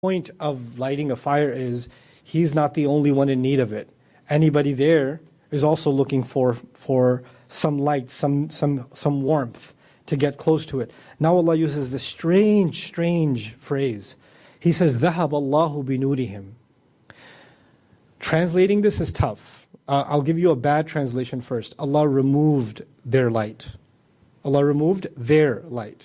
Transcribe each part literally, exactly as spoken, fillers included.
point of lighting a fire is he's not the only one in need of it. Anybody there is also looking for for some light, some some some warmth to get close to it. Now Allah uses this strange, strange phrase. He says, ذَهَبَ اللَّهُ بِنُورِهِمْ. Translating this is tough. Uh, I'll give you a bad translation first. Allah removed their light. Allah removed their light.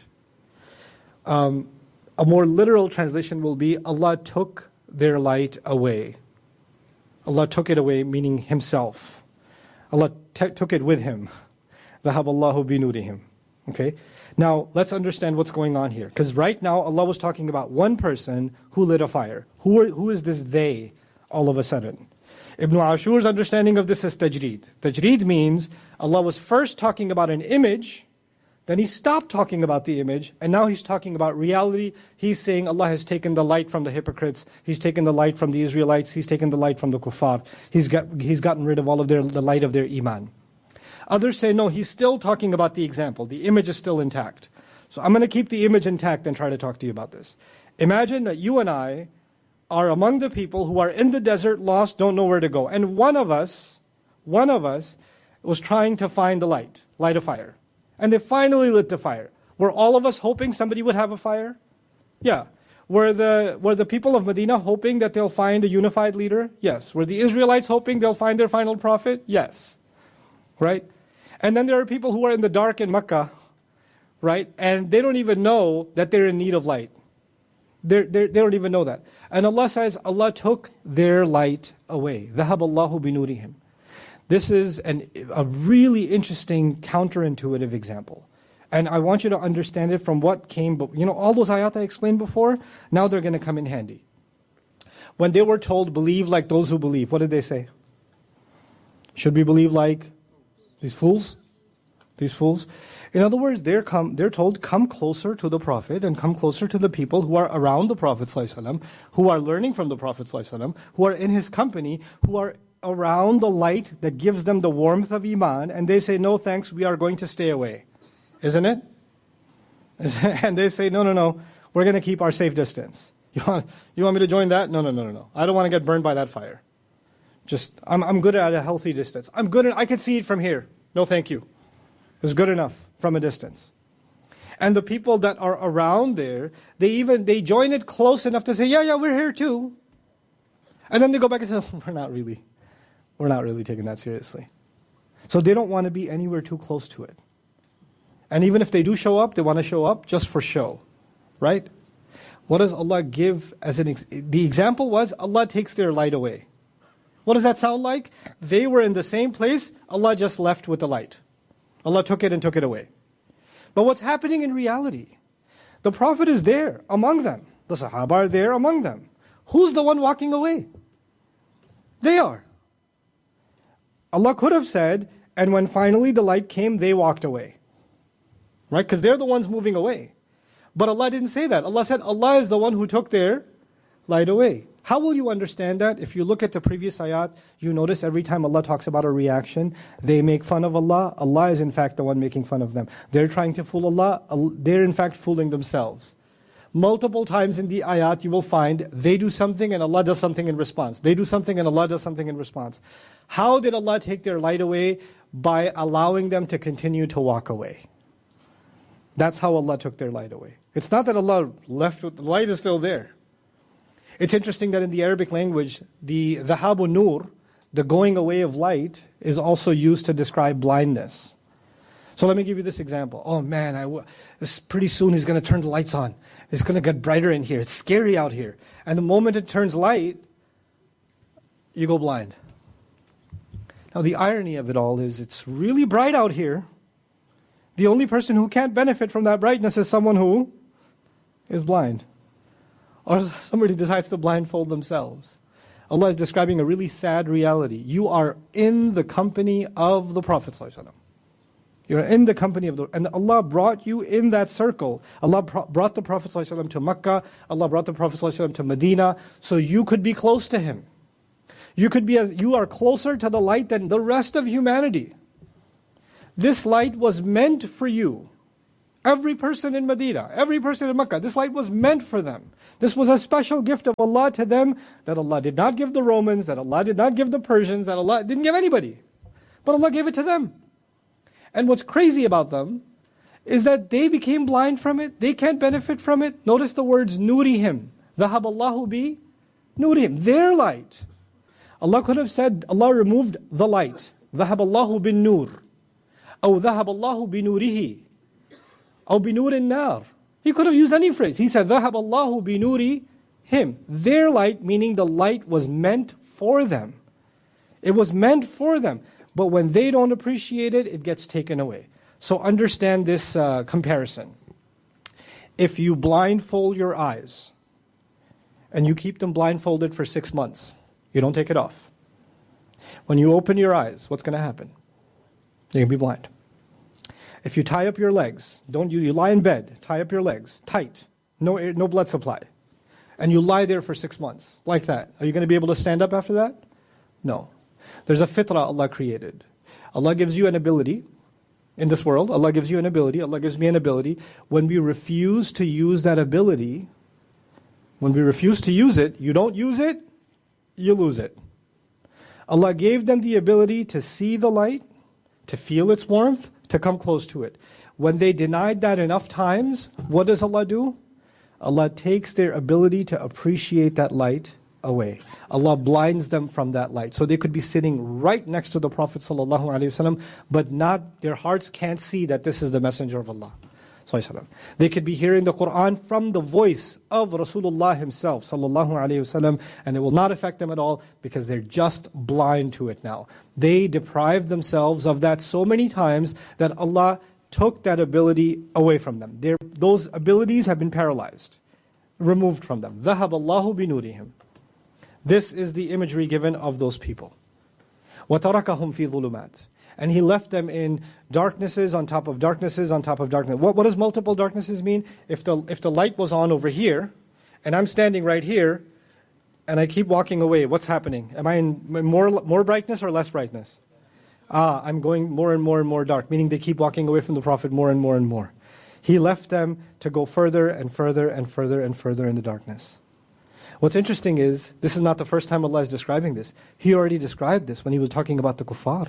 Um, a more literal translation will be, Allah took their light away. Allah took it away, meaning Himself. Allah t- took it with Him. ذَهَبَ اللَّهُ بِنُورِهِمْ. Okay? Now, let's understand what's going on here. Because right now, Allah was talking about one person who lit a fire. Who, are, who is this they, all of a sudden? Ibn Ashur's understanding of this is tajreed. Tajreed means Allah was first talking about an image, then He stopped talking about the image, and now He's talking about reality. He's saying Allah has taken the light from the hypocrites, He's taken the light from the Israelites, He's taken the light from the kuffar. He's, got, he's gotten rid of all of their, the light of their iman. Others say, no, He's still talking about the example. The image is still intact. So I'm going to keep the image intact and try to talk to you about this. Imagine that you and I are among the people who are in the desert, lost, don't know where to go. And one of us, one of us was trying to find the light, light a fire. And they finally lit the fire. Were all of us hoping somebody would have a fire? Yeah. Were the, were the people of Medina hoping that they'll find a unified leader? Yes. Were the Israelites hoping they'll find their final prophet? Yes. Right? And then there are people who are in the dark in Mecca, right? And they don't even know that they're in need of light. They're, they're, they don't even know that. And Allah says, Allah took their light away. ذَهَبَ اللَّهُ بِنُورِهِمْ. This is an, a really interesting counterintuitive example. And I want you to understand it from what came, you know, all those ayat I explained before, now they're going to come in handy. When they were told, believe like those who believe, what did they say? Should we believe like these fools? These fools? In other words, they're, come, they're told, come closer to the Prophet and come closer to the people who are around the Prophet ﷺ, who are learning from the Prophet ﷺ, who are in his company, who are around the light that gives them the warmth of Iman, and they say, no thanks, we are going to stay away. Isn't it? And they say, no, no, no, we're going to keep our safe distance. You want, you want me to join that? No, no, no, no, no. I don't want to get burned by that fire. Just, I'm, I'm good at a healthy distance. I'm good at, I can see it from here. No, thank you. It's good enough from a distance. And the people that are around there, they even, they join it close enough to say, yeah, yeah, we're here too. And then they go back and say, oh, we're not really, we're not really taking that seriously. So they don't want to be anywhere too close to it. And even if they do show up, they want to show up just for show. Right? What does Allah give as an, ex- the example was, Allah takes their light away. What does that sound like? They were in the same place, Allah just left with the light. Allah took it and took it away. But what's happening in reality? The Prophet is there among them. The Sahaba are there among them. Who's the one walking away? They are. Allah could have said, and when finally the light came, they walked away. Right? Because they're the ones moving away. But Allah didn't say that. Allah said, Allah is the one who took their light away. How will you understand that? If you look at the previous ayat, you notice every time Allah talks about a reaction, they make fun of Allah. Allah is in fact the one making fun of them. They're trying to fool Allah. They're in fact fooling themselves. Multiple times in the ayat you will find they do something and Allah does something in response. They do something and Allah does something in response. How did Allah take their light away? By allowing them to continue to walk away. That's how Allah took their light away. It's not that Allah left with, the light is still there. It's interesting that in the Arabic language, the dhahabu nur, the going away of light, is also used to describe blindness. So let me give you this example. Oh man, I w- this, pretty soon he's going to turn the lights on. It's going to get brighter in here. It's scary out here. And the moment it turns light, you go blind. Now the irony of it all is it's really bright out here. The only person who can't benefit from that brightness is someone who is blind. Or somebody decides to blindfold themselves. Allah is describing a really sad reality. You are in the company of the Prophet ﷺ. You're in the company of the... And Allah brought you in that circle. Allah brought the Prophet ﷺ to Mecca. Allah brought the Prophet ﷺ to Medina. So you could be close to him. You could be as, you are closer to the light than the rest of humanity. This light was meant for you. Every person in Medina, every person in Mecca, this light was meant for them. This was a special gift of Allah to them that Allah did not give the Romans, that Allah did not give the Persians, that Allah didn't give anybody. But Allah gave it to them. And what's crazy about them is that they became blind from it. They can't benefit from it. Notice the words nurihim. ذهب الله bi nurihim. Their light. Allah could have said, Allah removed the light. ذهب الله بالنور. أو ذهب الله بنوره. أو بنور النار. He could have used any phrase. He said, ذهب الله بنورهم. Their light, meaning the light was meant for them. It was meant for them. But when they don't appreciate it, it gets taken away. So understand this uh, comparison. If you blindfold your eyes, and you keep them blindfolded for six months, you don't take it off. When you open your eyes, what's going to happen? You're going to be blind. If you tie up your legs, don't you, you lie in bed, tie up your legs, tight, no air, no blood supply, and you lie there for six months, like that. Are you going to be able to stand up after that? No. There's a fitrah Allah created. Allah gives you an ability in this world. Allah gives you an ability. Allah gives me an ability. When we refuse to use that ability, when we refuse to use it, you don't use it, you lose it. Allah gave them the ability to see the light, to feel its warmth, to come close to it. When they denied that enough times, what does Allah do? Allah takes their ability to appreciate that light away. Allah blinds them from that light. So they could be sitting right next to the Prophet ﷺ, but not, their hearts can't see that this is the Messenger of Allah. They could be hearing the Qur'an from the voice of Rasulullah himself ﷺ, and it will not affect them at all because they're just blind to it now. They deprived themselves of that so many times that Allah took that ability away from them. Their, those abilities have been paralyzed, removed from them. ذَهَبَ اللَّهُ بِنُورِهِمْ. This is the imagery given of those people. وَتَرَكَهُمْ فِي ظُلُمَاتٍ. And He left them in darknesses on top of darknesses on top of darkness. What, what does multiple darknesses mean? If the, if the light was on over here, and I'm standing right here, and I keep walking away, what's happening? Am I in more, more brightness or less brightness? Ah, I'm going more and more and more dark, meaning they keep walking away from the Prophet more and more and more. He left them to go further and further and further and further in the darkness. What's interesting is, this is not the first time Allah is describing this. He already described this when He was talking about the kuffar.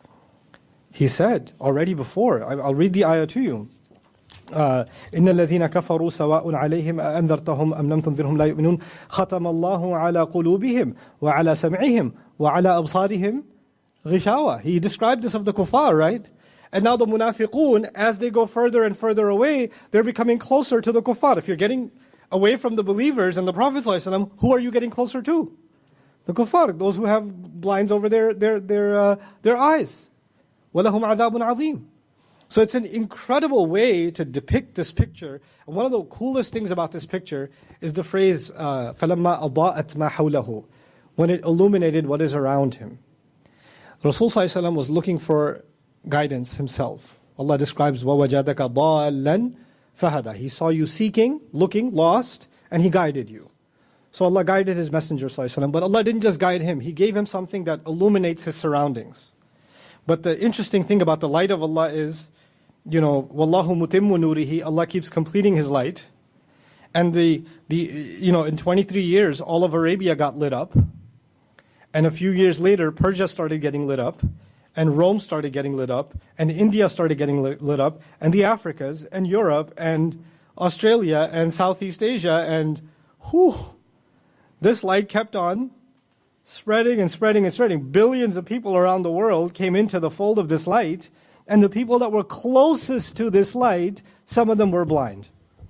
He said already before, I'll read the ayah to you. إِنَّ الَّذِينَ كَفَرُوا سَوَاءٌ عَلَيْهِمْ أَأَنذَرْتَهُمْ أَمْ لَمْ تُنذِرْهُمْ لَا يُؤْمِنُونَ خَتَمَ اللَّهُ عَلَى قُلُوبِهِمْ وَعَلَى سَمْعِهِمْ وَعَلَى أَبْصَارِهِمْ غِشَاوَةٌ. He described this of the kuffar, right? And now the munafiqun, as they go further and further away, they're becoming closer to the kuffar. If you're getting away from the believers and the Prophet ﷺ, who are you getting closer to? The kuffar, those who have blinds over their their their uh, their eyes. وَلَهُمْ عَذَابٌ عَظِيمٌ. So it's an incredible way to depict this picture. And one of the coolest things about this picture is the phrase uh, فَلَمَّا أَضَاءَتْ مَا حَوْلَهُ, when it illuminated what is around him. Rasul ﷺ was looking for guidance himself. Allah describes وَوَجَدَكَ ضَالًّا فَهَدَى. He saw you seeking, looking, lost, and He guided you. So Allah guided His Messenger ﷺ, but Allah didn't just guide him. He gave him something that illuminates his surroundings. But the interesting thing about the light of Allah is, you know, وَاللَّهُ مُتِمُّ نُورِهِ, Allah keeps completing His light. And the, the, you know, in twenty-three years, all of Arabia got lit up. And a few years later, Persia started getting lit up. And Rome started getting lit up. And India started getting lit, lit up. And the Africas, and Europe, and Australia, and Southeast Asia. And whew, this light kept on spreading and spreading and spreading. Billions of people around the world came into the fold of this light, and the people that were closest to this light, some of them were blind.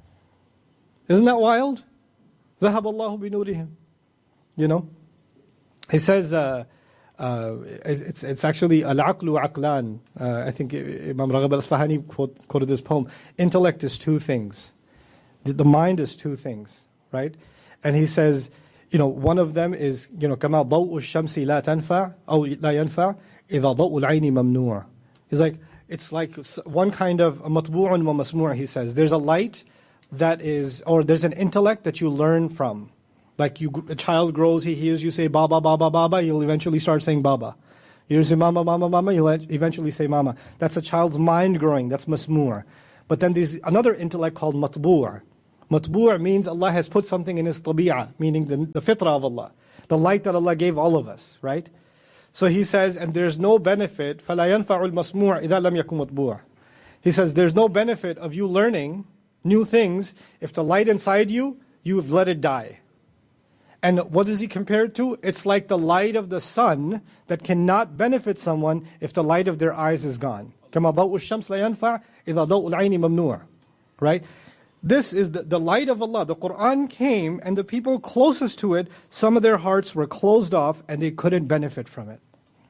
Isn't that wild? ذَهَبَ اللَّهُ بِنُورِهِمْ. You know? He says, uh, uh, it's, it's actually al-aqlu aqlan. Uh, I think Imam Raghib al-Asfahani quote, quoted this poem. Intellect is two things. The, the mind is two things, right? And he says, you know, one of them is, you know, كما ضوء الشمس لا تنفع أو لا ينفع إذا ضوء العين ممنوع. He's like, it's like one kind of مطبوع ومسموع, he says. There's a light that is, or there's an intellect that you learn from. Like you, a child grows, he hears you say Baba, Baba, Baba, he'll eventually start saying Baba. You say Mama, Mama, Mama, he'll eventually say Mama. That's a child's mind growing, that's masmur. But then there's another intellect called matbu'. Matbu' means Allah has put something in His tabi'ah, meaning the, the fitrah of Allah, the light that Allah gave all of us, right? So He says, and there's no benefit, فَلَا يَنْفَعُ الْمَسْمُوعِ إِذَا لَمْ يَكُنْ مَطْبُوعًا. He says, there's no benefit of you learning new things if the light inside you, you've let it die. And what does He compare it to? It's like the light of the sun that cannot benefit someone if the light of their eyes is gone. كَمَا ضَوْءُ الشَّمْسِ لَا يَنْفَعُ إِذَا ضَوْءُ الْعَيْنِ مَمْنُوعًا. Right? This is the, the light of Allah. The Qur'an came and the people closest to it, some of their hearts were closed off and they couldn't benefit from it.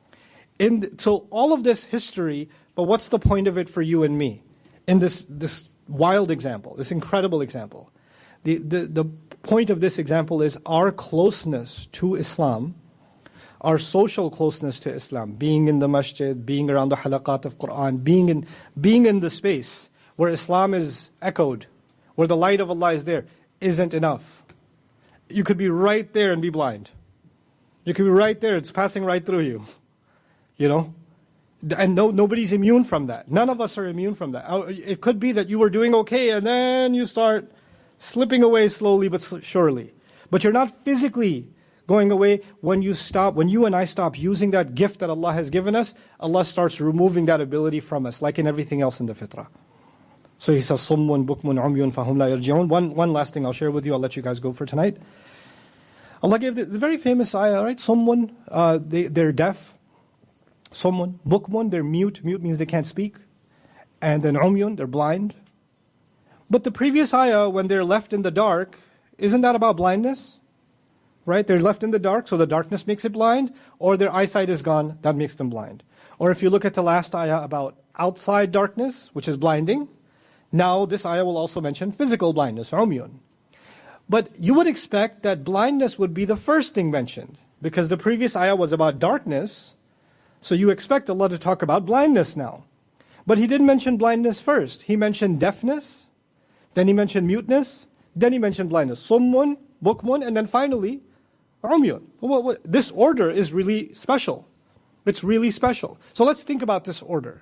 In the, so all of this history, but what's the point of it for you and me? In this, this wild example, this incredible example. The, the, the point of this example is our closeness to Islam, our social closeness to Islam, being in the masjid, being around the halaqat of Qur'an, being in, being in the space where Islam is echoed, where the light of Allah is there, isn't enough. You could be right there and be blind. You could be right there, it's passing right through you. You know? And no, nobody's immune from that. None of us are immune from that. It could be that you were doing okay and then you start slipping away slowly but surely. But you're not physically going away. When you stop, when you and I stop using that gift that Allah has given us, Allah starts removing that ability from us, like in everything else in the fitrah. So He says, صُمٌّ بُكْمٌ عُمْيٌ فَهُمْ لَا يَرْجِعُونَ. One, one last thing I'll share with you, I'll let you guys go for tonight. Allah gave the, the very famous ayah, right? Someone, uh, they, they're deaf. Someone, bukmun, they're mute. Mute means they can't speak. And then umyun, they're blind. But the previous ayah, when they're left in the dark, isn't that about blindness? Right? They're left in the dark, so the darkness makes it blind. Or their eyesight is gone, that makes them blind. Or if you look at the last ayah about outside darkness, which is blinding, now this ayah will also mention physical blindness, umyun. But you would expect that blindness would be the first thing mentioned, because the previous ayah was about darkness. So you expect Allah to talk about blindness now. But He didn't mention blindness first. He mentioned deafness, then He mentioned muteness, then He mentioned blindness. Summun, bukmun, and then finally, umyun. This order is really special. It's really special. So let's think about this order.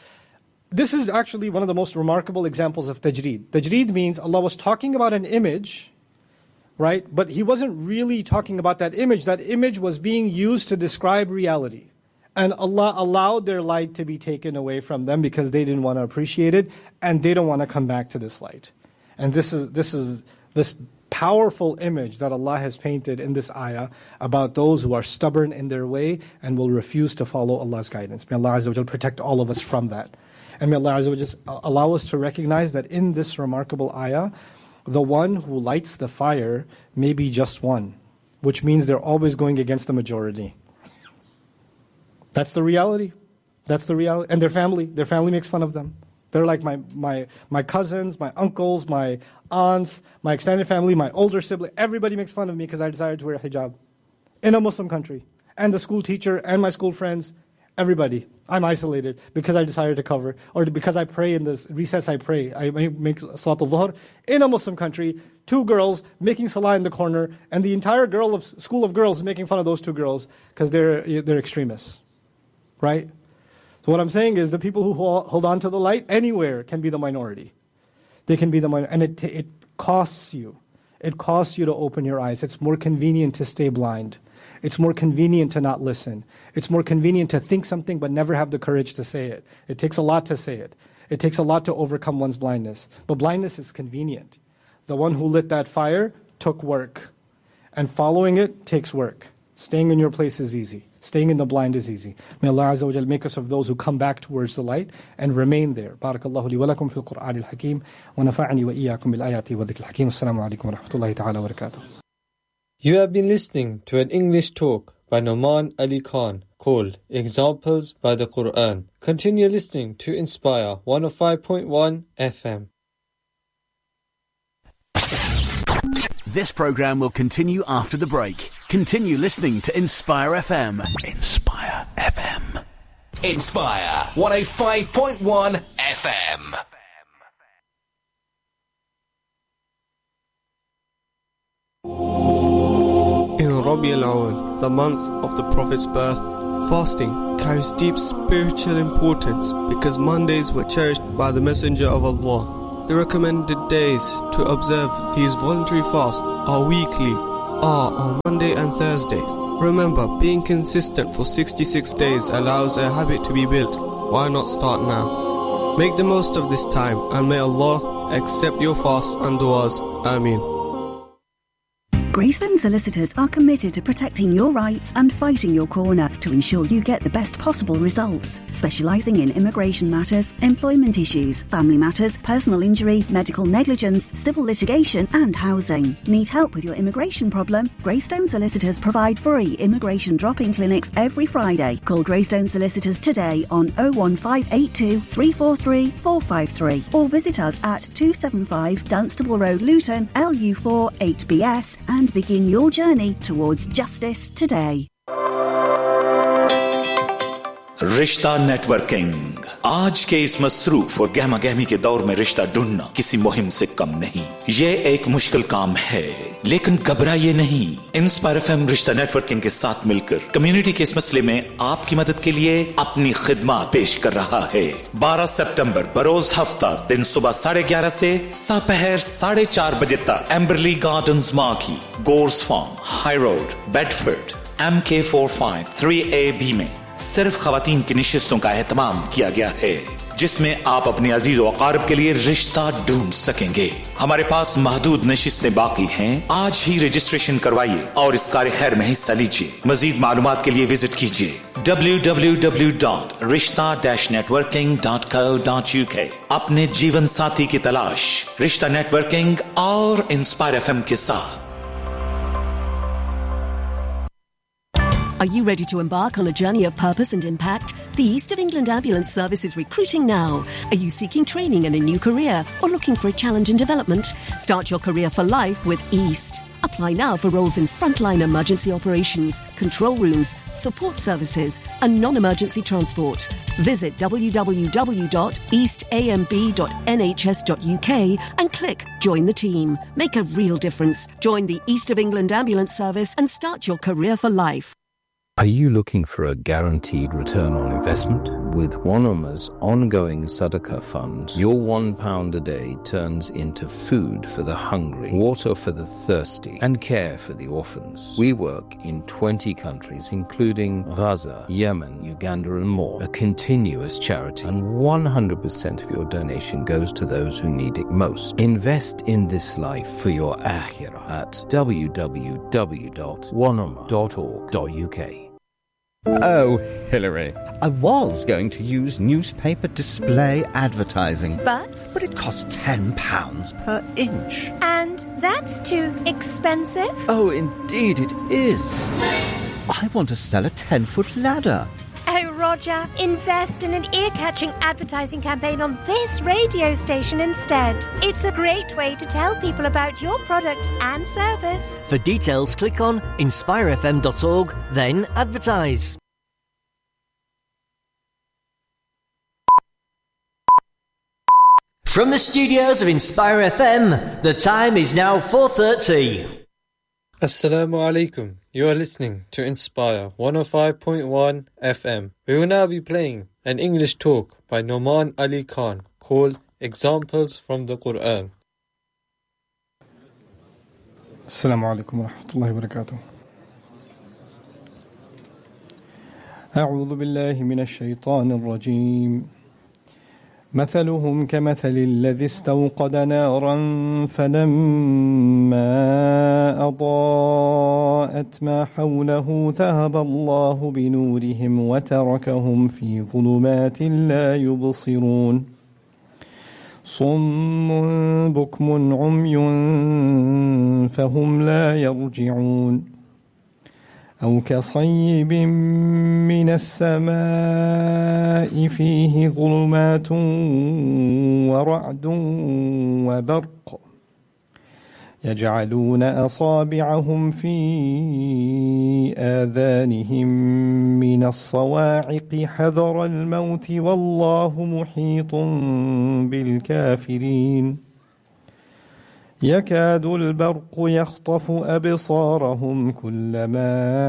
This is actually one of the most remarkable examples of tajreed. Tajreed means Allah was talking about an image, right? But He wasn't really talking about that image. That image was being used to describe reality. And Allah allowed their light to be taken away from them because they didn't want to appreciate it and they don't want to come back to this light. And this is this is this powerful image that Allah has painted in this ayah about those who are stubborn in their way and will refuse to follow Allah's guidance. May Allah Azza wa Jal protect all of us from that. And may Allah Azza wa Jal allow us to recognize that in this remarkable ayah, the one who lights the fire may be just one, which means they're always going against the majority. That's the reality. That's the reality. And their family, their family makes fun of them. They're like my, my, my cousins, my uncles, my aunts, my extended family, my older sibling. Everybody makes fun of me because I decided to wear a hijab in a Muslim country. And the school teacher and my school friends, everybody. I'm isolated because I decided to cover. Or because I pray in this recess, I pray. I make Salat al-Dhuhr in a Muslim country. Two girls making salah in the corner. And the entire girl of school of girls is making fun of those two girls because they're, they're extremists. Right? So what I'm saying is the people who hold on to the light anywhere can be the minority. They can be the minority. And it, it costs you. It costs you to open your eyes. It's more convenient to stay blind. It's more convenient to not listen. It's more convenient to think something but never have the courage to say it. It takes a lot to say it. It takes a lot to overcome one's blindness. But blindness is convenient. The one who lit that fire took work. And following it takes work. Staying in your place is easy. Staying in the blind is easy. May Allah Azza wa Jal make us of those who come back towards the light and remain there. Barakallahu li wa lakum fil Qur'an al-Hakim wa nafa'ani wa iyyakum bil ayati wa dhikr al-Hakim. Assalamu alaikum wa rahmatullahi ta'ala wa barakatuh. You have been listening to an English talk by Nouman Ali Khan called Examples by the Qur'an. Continue listening to Inspire one oh five point one F M. This program will continue after the break. Continue listening to Inspire F M. Inspire F M. Inspire one oh five point one F M. In Rabi al-Awwal, the month of the Prophet's birth, Fasting carries deep spiritual importance because Mondays were cherished by the Messenger of Allah. The recommended days to observe these voluntary fasts are weekly, are on Monday and Thursdays. Remember, being consistent for sixty-six days allows a habit to be built. Why not start now? Make the most of this time and may Allah accept your fasts and du'as. Ameen. Greystone Solicitors are committed to protecting your rights and fighting your corner to ensure you get the best possible results. Specialising in immigration matters, employment issues, family matters, personal injury, medical negligence, civil litigation and housing. Need help with your immigration problem? Greystone Solicitors provide free immigration drop-in clinics every Friday. Call Greystone Solicitors today on oh one five eight two, three four three, four five three or visit us at two seventy-five Dunstable Road, Luton, L U four eight B S and and begin your journey towards justice today. रिश्ता networking. आज के इस मसरूफ और गहमा गहमी के दौर में रिश्ता ढूंढना किसी मुहिम से कम नहीं। ये एक मुश्किल काम है, लेकिन घबराइए नहीं। इंस्पायर एफएम रिश्ता नेटवर्किंग के साथ मिलकर कम्युनिटी के इस मसले में आपकी मदद के लिए अपनी खिदमत पेश कर रहा है। बारह सितंबर बरोज हफ्ता दिन सुबह साढ़े ग्यारह से दोपहर साढ़े चार बजे तक एम्बरली gardens marquee, gorge farm, high road, Bedford, M के four five three A B में सिर्फ खवातीन की निशिस्तों का एहतमाम किया गया है, जिसमें आप अपने अजीज व अकारिब के लिए रिश्ता ढूंढ सकेंगे। हमारे पास महदूद नशिस्तें बाकी हैं। आज ही रजिस्ट्रेशन करवाइए और इस कार्य खैर में हिस्सा लीजिए। मजीद मालूमात के लिए विजिट कीजिए डब्ल्यू डब्ल्यू डब्ल्यू डॉट रिश्ता networking dot co dot U के। अपने जीवन साथी की तलाश रिश्ता नेटवर्किंग और इंस्पायर एफएम के साथ। Are you ready to embark on a journey of purpose and impact? The East of England Ambulance Service is recruiting now. Are you seeking training and a new career or looking for a challenge in development? Start your career for life with East. Apply now for roles in frontline emergency operations, control rooms, support services and non-emergency transport. Visit w w w dot east a m b dot n h s dot u k and click Join the Team. Make a real difference. Join the East of England Ambulance Service and start your career for life. Are you looking for a guaranteed return on investment? With One Ummah's ongoing Sadaqah fund, your one pound a day turns into food for the hungry, water for the thirsty, and care for the orphans. We work in twenty countries, including Gaza, Yemen, Uganda, and more. A continuous charity, and one hundred percent of your donation goes to those who need it most. Invest in this life for your akhirah at w w w dot one ummah dot org dot u k. Oh, Hillary, I was going to use newspaper display advertising. But? But it costs ten pounds per inch. And that's too expensive? Oh, indeed it is. I want to sell a ten-foot ladder. Oh, Roger, invest in an ear-catching advertising campaign on this radio station instead. It's a great way to tell people about your products and service. For details, click on inspire f m dot org, then advertise. From the studios of Inspire F M, the time is now four thirty. Assalamu alaikum. You are listening to Inspire one oh five point one F M. We will now be playing an English talk by Noman Ali Khan called Examples from the Quran. Assalamu alaikum wa rahmatullahi wa barakatuh. أعوذ بالله من الشيطان الرجيم. مثلهم كمثل الذي استوقد نارا فلما أضاءت ما حوله ذهب الله بنورهم وتركهم في ظلمات لا يبصرون صم بكم عمي فهم لا يرجعون أو كصيب من السماء فيه ظلمات ورعد وبرق يجعلون أصابعهم في آذانهم من الصواعق حذر الموت والله محيط بالكافرين يكاد البرق يخطف أبصارهم كلما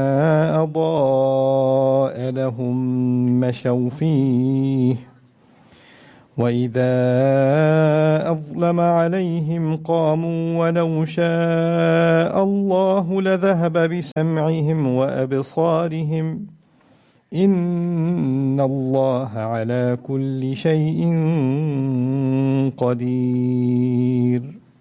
أضاء لهم مشوا فيه وإذا أظلم عليهم قاموا ولو شاء الله لذهب بسمعهم وأبصارهم إن الله على كل شيء قدير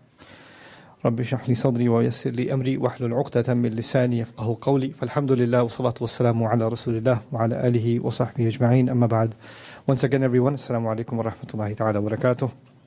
رب اشرح لي صدري ويسر لي أمري واحلل عقدة من لساني يفقهوا قولي فالحمد لله والصلاة والسلام على رسول الله وعلى آله وصحبه أجمعين أما بعد. Once again, everyone, assalamu alaikum wa rahmatullahi ta'ala wa barakatuh.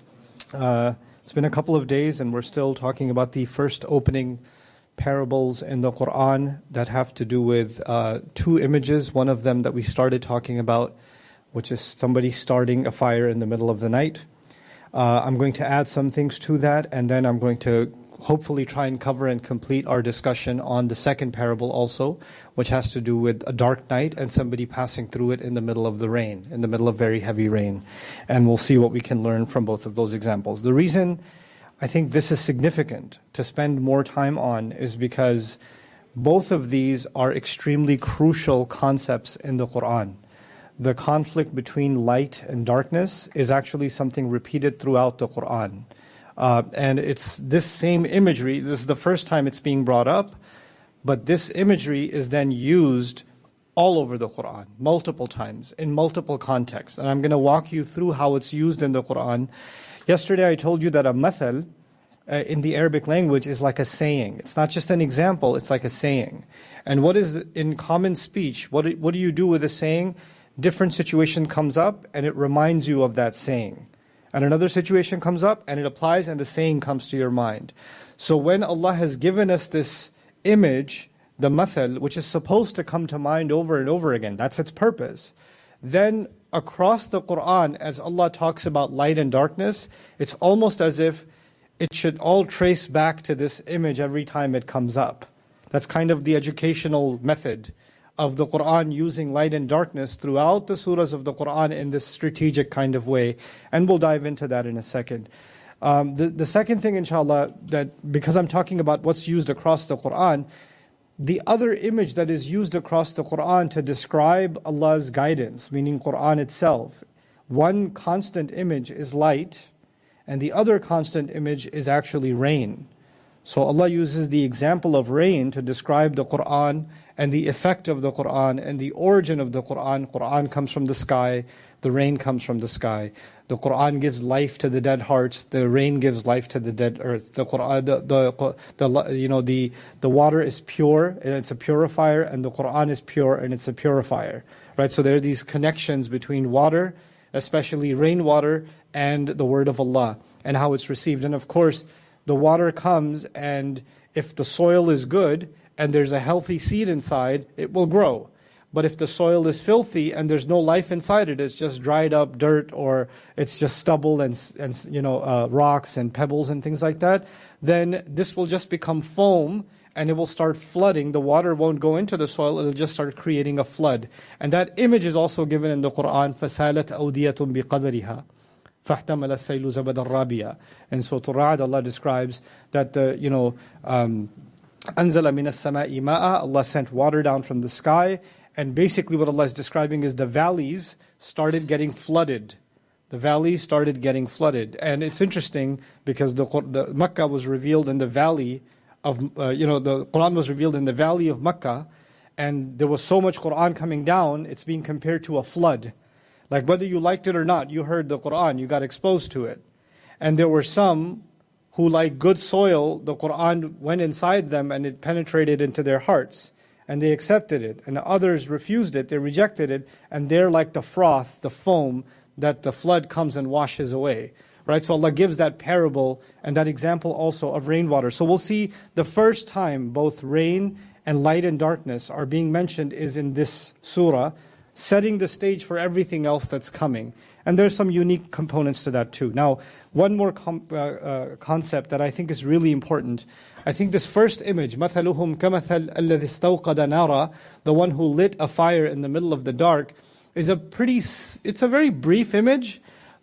Uh, it's been a couple of days and we're still talking about the first opening parables in the Quran that have to do with uh, two images. One of them that we started talking about, which is somebody starting a fire in the middle of the night. Uh, I'm going to add some things to that, and then I'm going to hopefully try and cover and complete our discussion on the second parable also, which has to do with a dark night and somebody passing through it in the middle of the rain, in the middle of very heavy rain. And we'll see what we can learn from both of those examples. The reason I think this is significant to spend more time on is because both of these are extremely crucial concepts in the Quran. The conflict between light and darkness is actually something repeated throughout the Quran. Uh, and it's this same imagery, this is the first time it's being brought up, but this imagery is then used all over the Quran, multiple times, in multiple contexts. And I'm going to walk you through how it's used in the Quran. Yesterday I told you that a mathal uh, in the Arabic language is like a saying. It's not just an example, it's like a saying. And what is in common speech, what do, what do you do with a saying? Different situation comes up and it reminds you of that saying. And another situation comes up and it applies and the saying comes to your mind. So when Allah has given us this image, the mathal, which is supposed to come to mind over and over again, that's its purpose. Then across the Quran, as Allah talks about light and darkness, it's almost as if it should all trace back to this image every time it comes up. That's kind of the educational method of the Quran, using light and darkness throughout the surahs of the Quran in this strategic kind of way. And we'll dive into that in a second. Um, the, the second thing, inshallah, that because I'm talking about what's used across the Quran, the other image that is used across the Quran to describe Allah's guidance, meaning Quran itself, one constant image is light, and the other constant image is actually rain. So Allah uses the example of rain to describe the Quran and the effect of the Quran and the origin of the Quran. Quran comes from the sky, the rain comes from the sky. The Quran gives life to the dead hearts, the rain gives life to the dead earth. The Quran, the, the, the you know the the water is pure and it's a purifier, and the Quran is pure and it's a purifier. Right? So there are these connections between water, especially rainwater, and the word of Allah and how it's received. And of course, the water comes, and if the soil is good and there's a healthy seed inside, it will grow. But if the soil is filthy and there's no life inside it, it's just dried up dirt, or it's just stubble and, and you know uh, rocks and pebbles and things like that, then this will just become foam and it will start flooding. The water won't go into the soil, it'll just start creating a flood. And that image is also given in the Quran, فَسَالَتْ أَوْدِيَةٌ بِقَدَرِهَا فَاحْتَمَلَ السَّيْلُ زَبَدَ الرَّابِيَةِ. And so Ra'd, Allah describes that the, you know, um, أَنزَلَ مِنَ السَّمَاءِ مَاءً, Allah sent water down from the sky, and basically what Allah is describing is the valleys started getting flooded. The valleys started getting flooded. And it's interesting because the, the Makkah was revealed in the valley of, uh, you know, the Quran was revealed in the valley of Makkah, and there was so much Quran coming down, it's being compared to a flood. Like whether you liked it or not, you heard the Quran, you got exposed to it. And there were some who, like good soil, the Quran went inside them and it penetrated into their hearts. And they accepted it. And others refused it, they rejected it. And they're like the froth, the foam, that the flood comes and washes away. Right? So Allah gives that parable and that example also of rainwater. So we'll see the first time both rain and light and darkness are being mentioned is in this surah, setting the stage for everything else that's coming. And there's some unique components to that too. Now, one more com- uh, uh, concept that I think is really important. I think this first image, مَثَلُهُمْ كَمَثَلْ الَّذِي اسْتَوْقَدَ نَارًا, the one who lit a fire in the middle of the dark, is a pretty, it's a very brief image,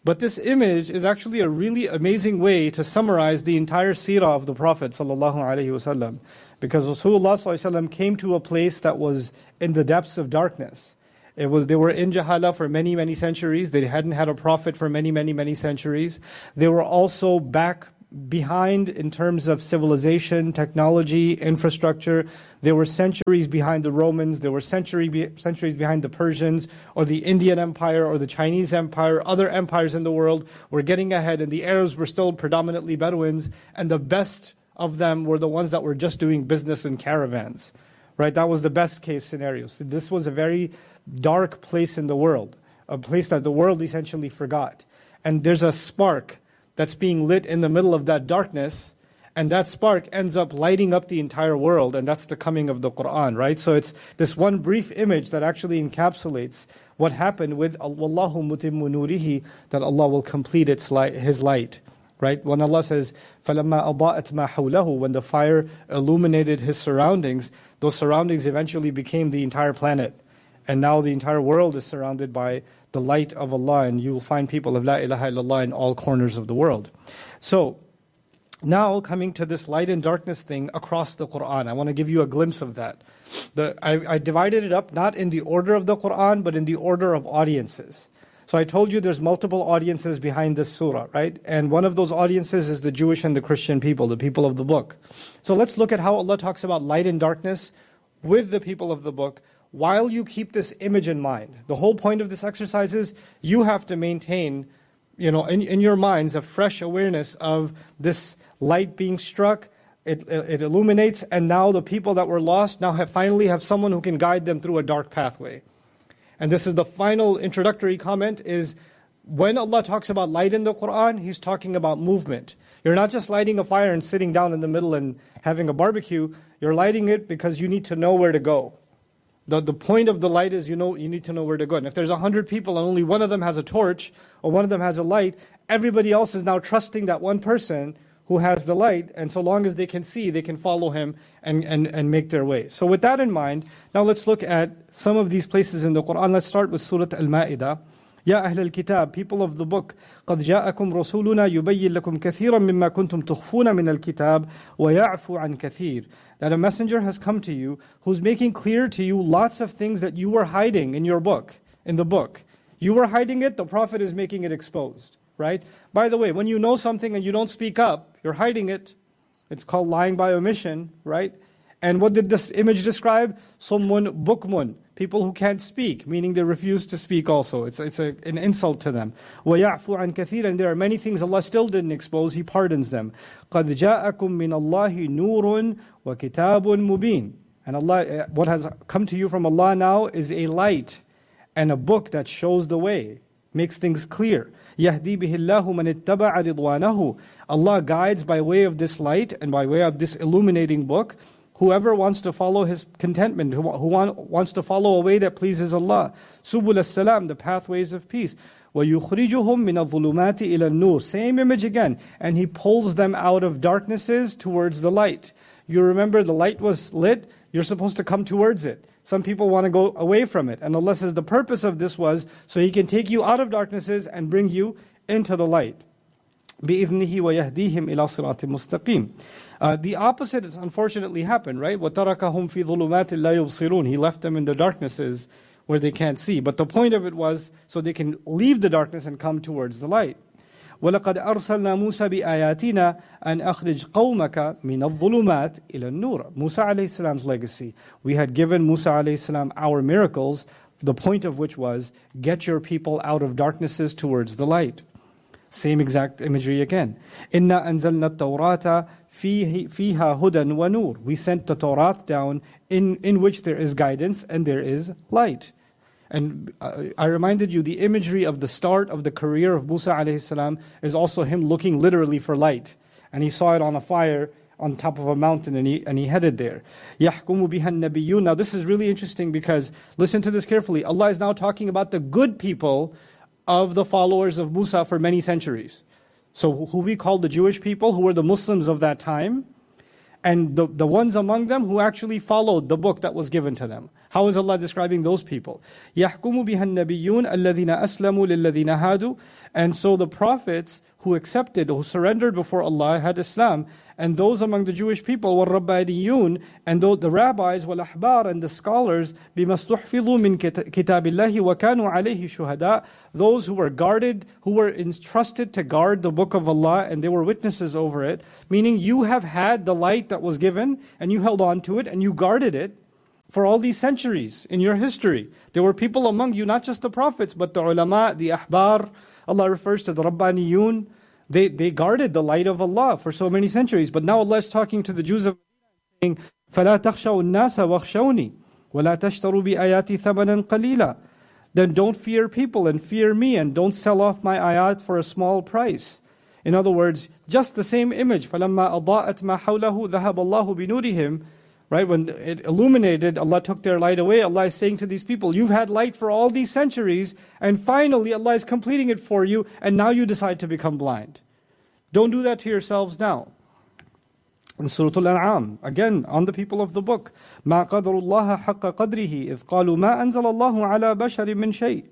But this image is actually a really amazing way to summarize the entire seerah of the Prophet sallallahu alaihi wasallam, because Rasulullah sallallahu alaihi wasallam came to a place that was in the depths of darkness. It was they were in Jahala for many, many centuries. They hadn't had a prophet for many, many, many centuries. They were also back behind in terms of civilization, technology, infrastructure. They were centuries behind the Romans. They were century be, centuries behind the Persians or the Indian Empire or the Chinese Empire. Other empires in the world were getting ahead, and the Arabs were still predominantly Bedouins, and the best of them were the ones that were just doing business in caravans. Right? That was the best case scenario. So this was a very dark place in the world, a place that the world essentially forgot. And there's a spark that's being lit in the middle of that darkness, and that spark ends up lighting up the entire world, and that's the coming of the Qur'an, right? So it's this one brief image that actually encapsulates what happened with Wallahu mutimmu nurihi, that Allah will complete its light, His light, right? When Allah says, فَلَمَّا أَضَاءَتْ مَا حَوْلَهُ, when the fire illuminated His surroundings, those surroundings eventually became the entire planet. And now the entire world is surrounded by the light of Allah, and you will find people of La ilaha illallah in all corners of the world. So, now coming to this light and darkness thing across the Qur'an, I want to give you a glimpse of that. The, I, I divided it up not in the order of the Qur'an, but in the order of audiences. So I told you there's multiple audiences behind this surah, right? And one of those audiences is the Jewish and the Christian people, the people of the book. So let's look at how Allah talks about light and darkness with the people of the book, while you keep this image in mind. The whole point of this exercise is you have to maintain, you know, in, in your minds a fresh awareness of this light being struck. It, it illuminates, and now the people that were lost now have finally have someone who can guide them through a dark pathway. And this is the final introductory comment, is when Allah talks about light in the Qur'an, He's talking about movement. You're not just lighting a fire and sitting down in the middle and having a barbecue. You're lighting it because you need to know where to go. The, the point of the light is you know you need to know where to go. And if there's a hundred people and only one of them has a torch or one of them has a light, everybody else is now trusting that one person who has the light, and so long as they can see, they can follow him and, and, and make their way. So with that in mind, now let's look at some of these places in the Qur'an. Let's start with Surah Al-Ma'idah. يا أهل الكتاب, people of the book, قد جاءكم رسولنا يبين لكم كثيرا مما كنتم تخفون من الكتاب ويعفو عن كثير. That a messenger has come to you who's making clear to you lots of things that you were hiding in your book, in the book. You were hiding it, the Prophet is making it exposed, right? By the way, when you know something and you don't speak up, you're hiding it. It's called lying by omission, right? And what did this image describe? Summun bukmun, people who can't speak, meaning they refuse to speak also. It's it's a, an insult to them. وَيَعْفُ عَنْ كَثِيرًا, and there are many things Allah still didn't expose, He pardons them. قَدْ جَاءَكُم مِّنَ اللَّهِ نُورٌ وَكِتَابٌ مُبِينٌ. And Allah, what has come to you from Allah now is a light and a book that shows the way, makes things clear. يَهْدِي بِهِ اللَّهُ مَنِ اتَّبَعَ رِضْوَانَهُ. Allah guides by way of this light and by way of this illuminating book whoever wants to follow His contentment, who, who want, wants to follow a way that pleases Allah. Subul as-salam, the pathways of peace. وَيُخْرِجُهُمْ مِنَ الظُّلُمَاتِ إِلَى النُّورِ. Same image again. And He pulls them out of darknesses towards the light. You remember the light was lit, you're supposed to come towards it. Some people want to go away from it. And Allah says the purpose of this was so He can take you out of darknesses and bring you into the light. بِإِذْنِهِ وَيَهْدِيهِمْ إِلَى صِرَاطٍ مُسْتَقِيمٍ. Uh, the opposite has unfortunately happened, right? وَتَرَكَهُمْ فِي ظُلُمَاتٍ لَا يُبْصِرُونَ. He left them in the darknesses where they can't see. But the point of it was so they can leave the darkness and come towards the light. وَلَقَدْ أَرْسَلْنَا مُوسَى بِآيَاتِنَا أَنْ أَخْرِجْ قَوْمَكَ مِنَ الظُّلُمَاتِ إِلَى النُّورِ. Musa alayhi salam's legacy. We had given Musa alayhi salam our miracles, the point of which was, get your people out of darknesses towards the light. Same exact imagery again. إِنَّا أَنزَلْنَا التَّوْرَاةَ فِيهَا هُدًى وَنُورٌ. We sent the Torah down in, in which there is guidance and there is light. And I reminded you, the imagery of the start of the career of Musa alayhi salam is also him looking literally for light. And he saw it on a fire on top of a mountain, and he, and he headed there. يَحْكُمُ بِهَا النَّبِيُّونَ. Now this is really interesting because, listen to this carefully, Allah is now talking about the good people of the followers of Musa for many centuries. So who we call the Jewish people, who were the Muslims of that time. and the, the ones among them who actually followed the book that was given to them. How is Allah describing those people? يَحْكُمُ بِهَا النَّبِيُّونَ الَّذِينَ أَسْلَمُوا لِلَّذِينَ هَادُوا. And so the prophets who accepted, who surrendered before Allah had Islam, and those among the Jewish people, وَالرَّبَّانِيُّونَ, and those, the rabbis, وَالْأَحْبَارِ, and the scholars, بِمَا اسْتُحْفِظُوا مِنْ كِتَابِ اللَّهِ وَكَانُوا عَلَيْهِ شُهَدَاء, those who were guarded, who were entrusted to guard the book of Allah, and they were witnesses over it, meaning you have had the light that was given, and you held on to it, and you guarded it for all these centuries in your history. There were people among you, not just the prophets, but the ulama, the ahbar. Allah refers to the Rabbaniyun. They, they guarded the light of Allah for so many centuries. But now Allah is talking to the Jews of Medina, saying, فَلَا تَخْشَوُا النَّاسَ وَاخْشَوْنِي وَلَا تَشْتَرُوا بِآيَاتِ ثَمَنًا قَلِيلًا. Then don't fear people and fear me, and don't sell off my ayat for a small price. In other words, just the same image. فَلَمَّا أَضَاءَتْ مَا حَوْلَهُ ذَهَبَ اللَّهُ بِنُورِهِمْ. Right, when it illuminated, Allah took their light away. Allah is saying to these people, you've had light for all these centuries, and finally Allah is completing it for you, and now you decide to become blind. Don't do that to yourselves now. In Surah Al-An'am, again, on the people of the book, مَا قَدْرُ اللَّهَ حَقَّ قَدْرِهِ إِذْ قَالُوا مَا أَنزَلَ اللَّهُ عَلَى بَشَرٍ مِّن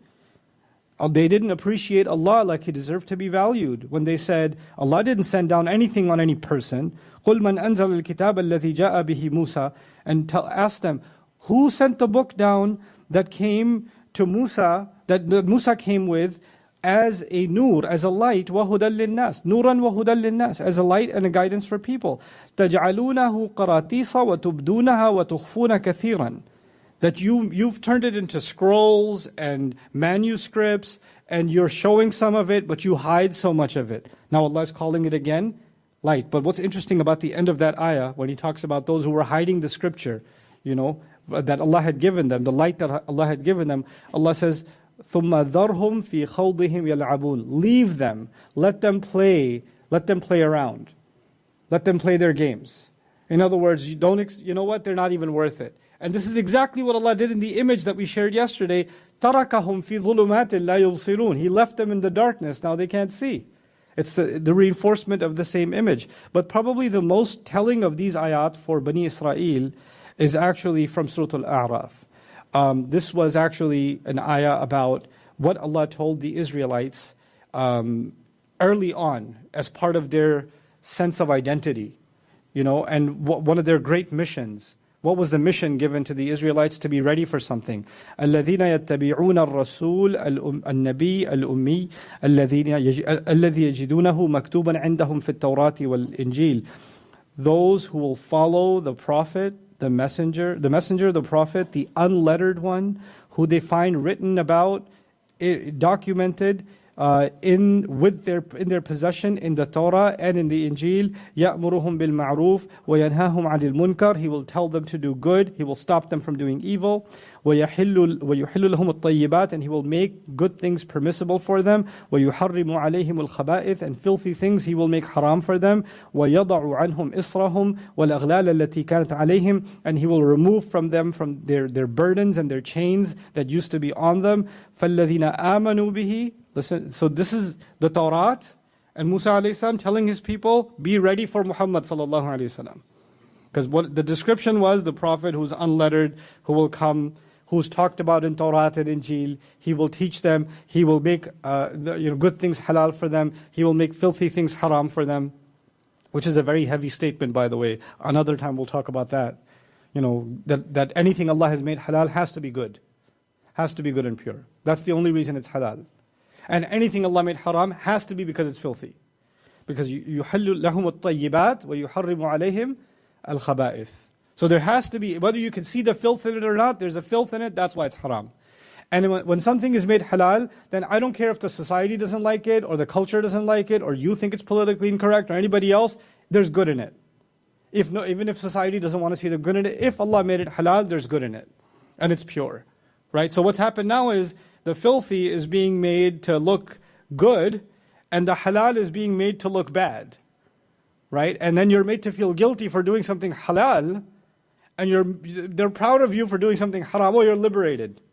شَيْءٍ. They didn't appreciate Allah like He deserved to be valued when they said, Allah didn't send down anything on any person. قُلْ مَنْ أَنزَلَ الْكِتَابَ الَّذِي جَاءَ بِهِ مُوسَى. And tell, ask them, who sent the book down that came to Musa, that, that Musa came with, as a nur, as a light, وَهُدًى لِلنَّاسِ, نُورًا وَهُدًى لِلنَّاسِ, as a light and a guidance for people. تَجْعَلُونَهُ قَرَاطِيسَ وَتُبْدُونَهَا وَتُخْفُونَ كَثِيرًا. That you, you've turned it into scrolls and manuscripts, and you're showing some of it, but you hide so much of it. Now Allah is calling it again light. But what's interesting about the end of that ayah, when He talks about those who were hiding the scripture, you know, that Allah had given them, the light that Allah had given them, Allah says, ثُمَّ ذَرْهُمْ فِي خَوْضِهِمْ يَلْعَبُونَ. Leave them, let them play, let them play around. Let them play their games. In other words, you don't, ex- you know what, they're not even worth it. And this is exactly what Allah did in the image that we shared yesterday. تَرَكَهُمْ فِي ظُلُمَاتٍ لَا يُبْصِرُونَ. He left them in the darkness, now they can't see. It's the, the reinforcement of the same image. But probably the most telling of these ayat for Bani Israel is actually from Surah Al-A'raf. Um, this was actually an ayah about what Allah told the Israelites um, early on as part of their sense of identity, you know, and w- one of their great missions. What was the mission given to the Israelites to be ready for something? الَّذِينَ يَتَّبِعُونَ الرَّسُولَ النَّبِيَّ الْأُمِّيَّ الَّذِي يَجِدُونَهُ مَكْتُوبًا عِنْدَهُمْ فِي التَّوْرَاةِ وَالْإِنْجِيلِ. Those who will follow the prophet, the messenger, the messenger, the prophet, the unlettered one, who they find written about, documented, Uh, in with their in their possession in the Torah and in the Injil. يَأْمُرُهُمْ بِالْمَعْرُوفِ وَيَنْهَاهُمْ عَنِ الْمُنْكَرِ. He will tell them to do good. He will stop them from doing evil. وَيُحِلُّ لَهُمُ الطَّيِّبَاتِ. And He will make good things permissible for them. وَيُحَرِّمُ عَلَيْهِمُ الْخَبَائِثِ. And filthy things He will make haram for them. وَيَضَعُ عَنْهُمْ إِصْرَهُمْ وَالْأَغْلَالَ الَّتِي كَانَتْ عَلَيْهِمْ. And He will remove from them from their, their burdens and their chains that used to be on them. فَالَّذِينَ آمَنُوا بِهِ. Listen, so this is the Torah, and Musa alayhi salam telling his people, be ready for Muhammad sallallahu alayhi wasallam. Because what the description was, the prophet who's unlettered, who will come, who's talked about in Torah and Injil. He will teach them. He will make uh, the, you know, good things halal for them. He will make filthy things haram for them, which is a very heavy statement, by the way. Another time we'll talk about that. You know, that, that anything Allah has made halal has to be good. Has to be good and pure. That's the only reason it's halal. And anything Allah made haram has to be because it's filthy. Because يُحِلُّ لَهُمُ الطَّيِّبَاتِ وَيُحَرِّمُ عَلَيْهِمْ الْخَبَائِثِ. So there has to be, whether you can see the filth in it or not, there's a filth in it, that's why it's haram. And when, when something is made halal, then I don't care if the society doesn't like it, or the culture doesn't like it, or you think it's politically incorrect, or anybody else, there's good in it. If no, even if society doesn't want to see the good in it, if Allah made it halal, there's good in it. And it's pure. Right? So what's happened now is, the filthy is being made to look good, and the halal is being made to look bad. Right? And then you're made to feel guilty for doing something halal, and you're they're proud of you for doing something haram. Oh, you're liberated.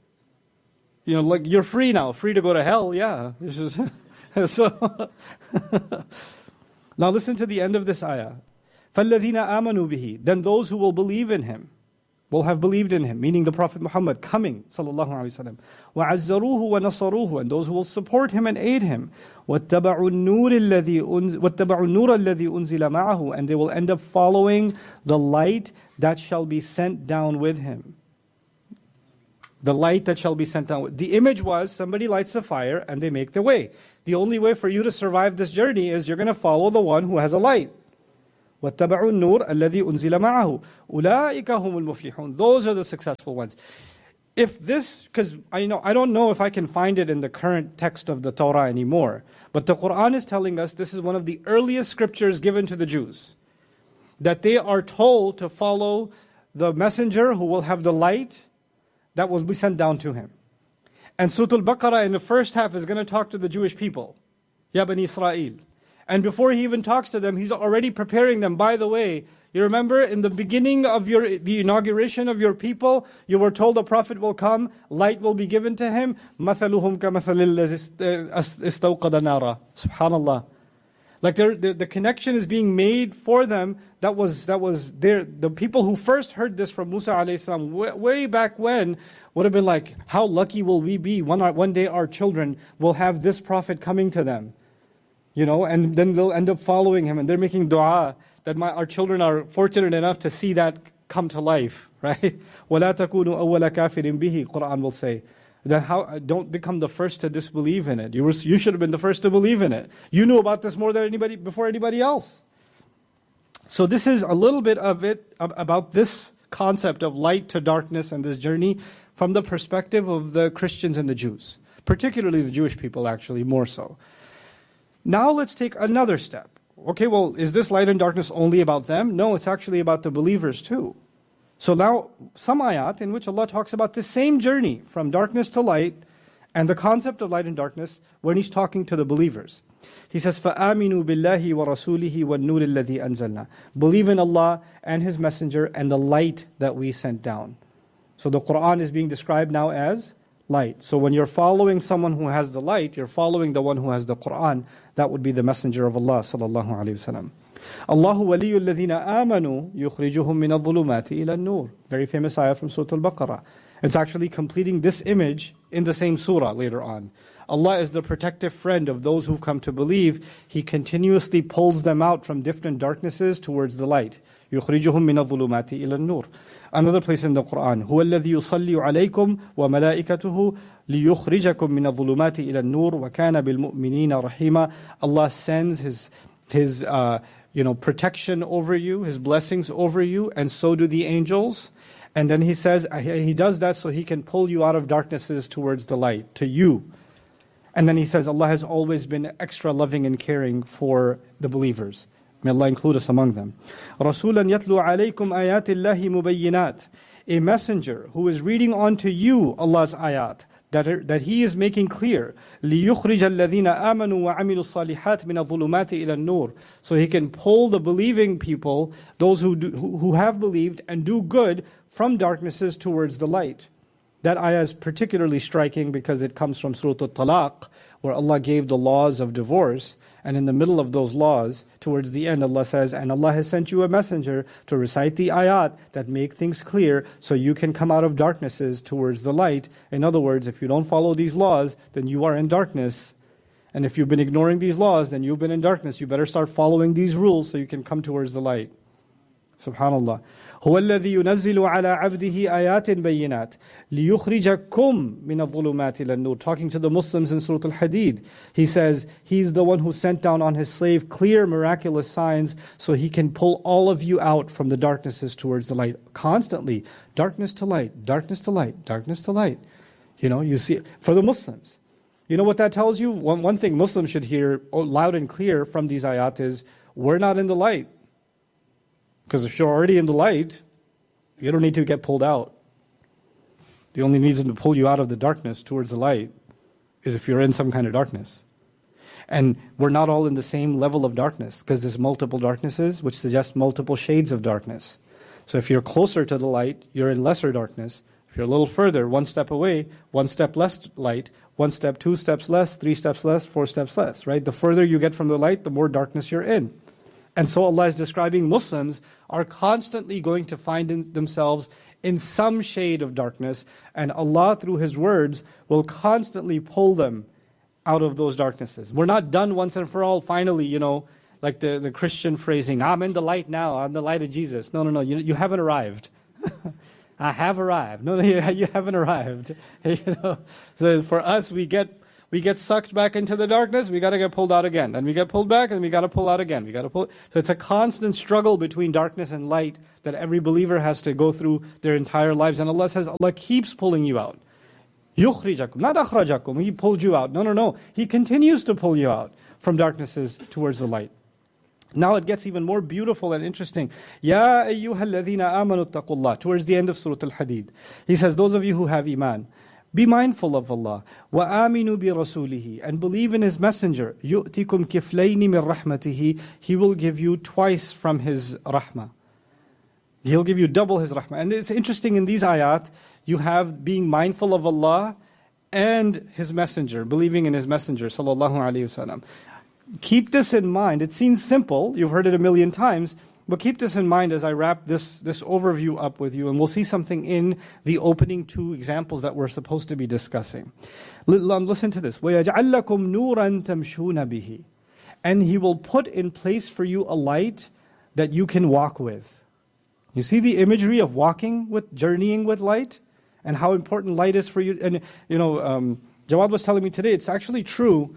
You know, like you're free now, free to go to hell, yeah. So now listen to the end of this ayah. فَالَّذِينَ آمَنُوا بِهِ Then those who will believe in him, will have believed in him, meaning the Prophet Muhammad coming, sallallahu alaihi wasallam. وَعَزَّرُوهُ وَنَصَرُوهُ And those who will support him and aid him. وَاتَّبَعُوا النُّورَ الَّذِي أُنزِلَ مَعَهُ And they will end up following the light that shall be sent down with him. The light that shall be sent down. The image was somebody lights a fire and they make their way. The only way for you to survive this journey is you're going to follow the one who has a light. وَاتَّبَعُوا النُّورَ الَّذِي أُنزِلَ مَعَهُ أُولَٰئِكَ هُمُ الْمُفْلِحُونَ Those are the successful ones. If this, because I know I don't know if I can find it in the current text of the Torah anymore, but the Quran is telling us this is one of the earliest scriptures given to the Jews, that they are told to follow the messenger who will have the light that will be sent down to him. And Surah Al-Baqarah in the first half is going to talk to the Jewish people. Ya Bani Israel. And before he even talks to them, he's already preparing them. By the way, you remember in the beginning of your the inauguration of your people, you were told a prophet will come, light will be given to him. مَثَلُهُمْ كَمَثَلِ الَّذِي اسْتَوْقَدَ نَارًا Subhanallah. Like the, the connection is being made for them. That was that was there. The people who first heard this from Musa alayhi salam way, way back when would have been like, how lucky will we be? One, one day our children will have this prophet coming to them. You know, and then they'll end up following him. And they're making dua that my, our children are fortunate enough to see that come to life. Right? وَلَا تَكُونُوا أَوَّلَ كَافِرٍ بِهِ Quran will say. That how don't become the first to disbelieve in it. You were you should have been the first to believe in it. You knew about this more than anybody before anybody else. So this is a little bit of it about this concept of light to darkness and this journey from the perspective of the Christians and the Jews, particularly the Jewish people, actually more so. Now let's take another step. Okay, well, is this light and darkness only about them? No, it's actually about the believers too. So now, some ayat in which Allah talks about the same journey from darkness to light and the concept of light and darkness when He's talking to the believers. He says, فَآمِنُوا بِاللَّهِ وَرَسُولِهِ وَالنُّورِ الَّذِي أَنزَلْنَا Believe in Allah and His Messenger and the light that we sent down. So the Quran is being described now as light. So when you're following someone who has the light, you're following the one who has the Quran. That would be the Messenger of Allah sallallahu alayhi wa sallam. Allahu waliyyu alladhina amanu yukhrijuhum min adh-dhulumati ila an-nur. Very famous ayah from Surah Al-Baqarah. It's actually completing this image in the same surah later on. Allah is the protective friend of those who've come to believe. He continuously pulls them out from different darknesses towards the light. يُخْرِجُهُم مِّنَ الظُّلُمَاتِ إِلَى النُّورِ Another place in the Quran. هُوَ الَّذِي يُصَلِّي عَلَيْكُمْ وَمَلَائِكَتُهُ لِيُخْرِجَكُم مِّنَ الظُّلُمَاتِ إِلَى النُّورِ وَكَانَ بِالْمُؤْمِنِينَ رَحِيمًا Allah sends His, his uh, you know, protection over you, His blessings over you, and so do the angels. And then He says, He does that so He can pull you out of darknesses towards the light, to you. And then He says, Allah has always been extra loving and caring for the believers. May Allah include us among them. رَسُولًا يَتْلُو عَلَيْكُمْ آيَاتِ اللَّهِ مُبَيِّنَاتٍ A messenger who is reading onto you Allah's ayat, that, are, that He is making clear. لِيُخْرِجَ الَّذِينَ آمَنُوا وَعَمِلُوا الصَّالِحَاتِ مِنَ الظُّلُمَاتِ إِلَى النُّورِ So He can pull the believing people, those who, do, who, who have believed and do good, from darknesses towards the light. That ayah is particularly striking because it comes from Surah Al-Talaq, where Allah gave the laws of divorce. And in the middle of those laws, towards the end, Allah says, and Allah has sent you a messenger to recite the ayat that make things clear so you can come out of darknesses towards the light. In other words, if you don't follow these laws, then you are in darkness. And if you've been ignoring these laws, then you've been in darkness. You better start following these rules so you can come towards the light. Subhanallah. هو الذي ينزل على عبده آيات بينات ليخرجكم من الظلمات إلى النور Talking to the Muslims in Surah Al-Hadid, He says, He's the one who sent down on His slave clear miraculous signs so He can pull all of you out from the darknesses towards the light. Constantly, darkness to light, darkness to light, darkness to light. You know, you see, for the Muslims. You know what that tells you? One, one thing Muslims should hear loud and clear from these ayat is, we're not in the light. Because if you're already in the light, you don't need to get pulled out. The only reason to pull you out of the darkness towards the light is if you're in some kind of darkness. And we're not all in the same level of darkness, because there's multiple darknesses, which suggest multiple shades of darkness. So if you're closer to the light, you're in lesser darkness. If you're a little further, one step away, one step less light, one step, two steps less, three steps less, four steps less, right? The further you get from the light, the more darkness you're in. And so Allah is describing Muslims are constantly going to find in themselves in some shade of darkness, and Allah through His words will constantly pull them out of those darknesses. We're not done once and for all, finally, you know, like the, the Christian phrasing, I'm in the light now, I'm the light of Jesus. No, no, no, you, you haven't arrived. I have arrived. No, no, you, you haven't arrived. You know? So for us, we get we get sucked back into the darkness, we got to get pulled out again. Then we get pulled back, and we got to pull out again. We got to pull. So it's a constant struggle between darkness and light that every believer has to go through their entire lives. And Allah says, Allah keeps pulling you out. يُخْرِجَكُمْ not أَخْرَجَكُمْ. He pulled you out. No, no, no. He continues to pull you out from darknesses towards the light. Now it gets even more beautiful and interesting. Ya ayyuha alladhina amanu taqullah. Towards the end of Surah Al-Hadid. He says, those of you who have iman, be mindful of Allah. Wa aminu bi rasulihi. And believe in His messenger. Yu'tikum kiflayni min rahmatihi. He will give you twice from His rahmah. He'll give you double His rahmah. And it's interesting in these ayat, you have being mindful of Allah and His messenger, believing in His messenger, sallallahu alayhi wasallam. Keep this in mind. It seems simple. You've heard it a million times. But keep this in mind as I wrap this, this overview up with you. And we'll see something in the opening two examples that we're supposed to be discussing. Listen to this. وَيَجْعَلْ لَكُمْ نُورًا تَمْشُونَ بِهِ. And He will put in place for you a light that you can walk with. You see the imagery of walking with, journeying with light? And how important light is for you. And, you know, um, Jawad was telling me today, it's actually true.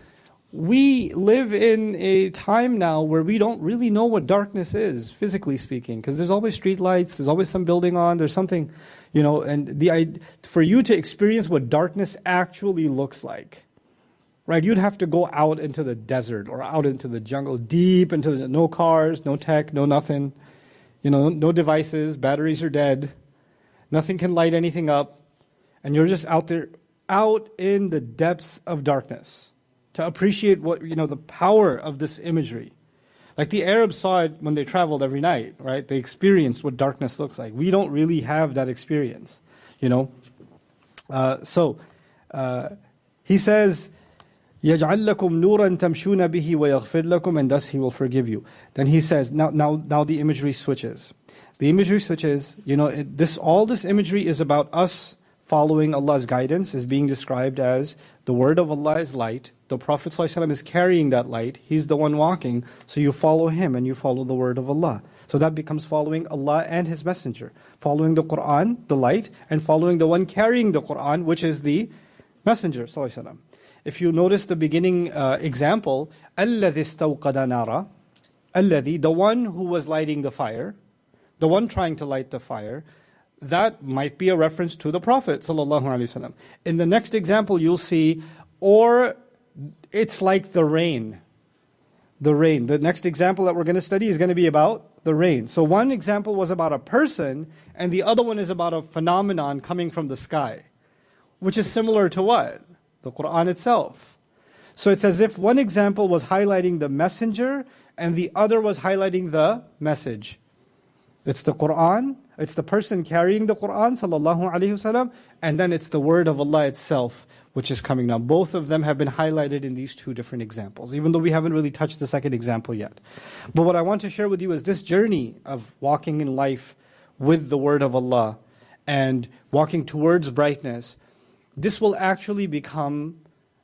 We live in a time now where we don't really know what darkness is, physically speaking, because there's always street lights, there's always some building on, there's something, you know, and the for you to experience what darkness actually looks like, right? You'd have to go out into the desert or out into the jungle, deep into the, no cars, no tech, no nothing, you know, no devices, batteries are dead, nothing can light anything up, and you're just out there, out in the depths of darkness. To appreciate what, you know, the power of this imagery. Like the Arabs saw it when they traveled every night, right? They experienced what darkness looks like. We don't really have that experience, you know. Uh, so, uh, he says, يَجْعَلْ لَكُمْ نُورًا تَمْشُونَ بِهِ وَيَغْفِرْ لَكُمْ. And thus He will forgive you. Then he says, now, now, now the imagery switches. The imagery switches, you know, it, this all this imagery is about us following Allah's guidance, is being described as the word of Allah is light. The Prophet ﷺ is carrying that light. He's the one walking. So you follow him and you follow the word of Allah. So that becomes following Allah and His messenger. Following the Quran, the light, and following the one carrying the Quran, which is the messenger ﷺ. If you notice the beginning uh, example, الَّذِي اسْتَوْقَدَ نَارًا, الَّذِي, the one who was lighting the fire, the one trying to light the fire, that might be a reference to the Prophet ﷺ. In the next example, you'll see, or it's like the rain. The rain. The next example that we're going to study is going to be about the rain. So one example was about a person, and the other one is about a phenomenon coming from the sky, which is similar to what? The Quran itself. So it's as if one example was highlighting the messenger, and the other was highlighting the message. It's the Quran, it's the person carrying the Quran, sallallahu alaihi wasallam, and then it's the word of Allah itself, which is coming down. Both of them have been highlighted in these two different examples, even though we haven't really touched the second example yet. But what I want to share with you is this journey of walking in life with the word of Allah and walking towards brightness. This will actually become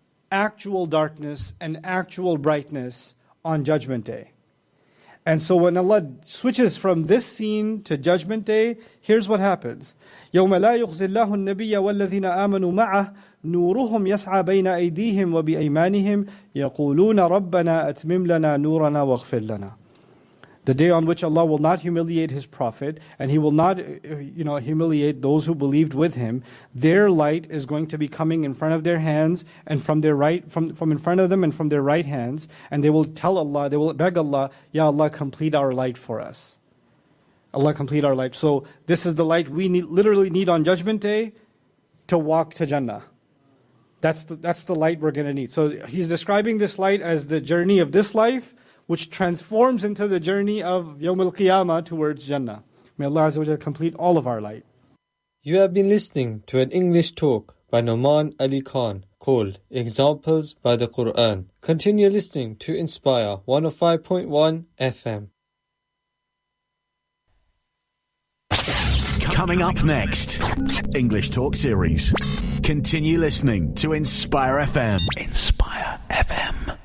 actual darkness and actual brightness on Judgment Day. And so when Allah switches from this scene to Judgment Day, here's what happens. يَوْمَ لَا يُخْزِ اللَّهُ النَّبِيَّ وَالَّذِينَ آمَنُوا مَعَهُ نُورُهُمْ يَسْعَى بَيْنَ أَيْدِيهِمْ وَبِأَيْمَانِهِمْ يَقُولُونَ رَبَّنَا أَتْمِمْ لَنَا نُورَنَا وَاغْفِرْ لَنَا. The day on which Allah will not humiliate His Prophet, and He will not, you know, humiliate those who believed with Him. Their light is going to be coming in front of their hands, and from their right, from, from in front of them and from their right hands, and they will tell Allah, they will beg Allah, Ya Allah, complete our light for us. Allah, complete our light. So this is the light we need, literally need on Judgment Day to walk to Jannah. That's the, that's the light we're going to need. So He's describing this light as the journey of this life, which transforms into the journey of Yawm al-Qiyamah towards Jannah. May Allah Azza wa Jalla complete all of our light. You have been listening to an English talk by Noman Ali Khan called Examples by the Quran. Continue listening to Inspire one oh five point one F M. Coming up next, English Talk Series. Continue listening to Inspire F M. Inspire F M.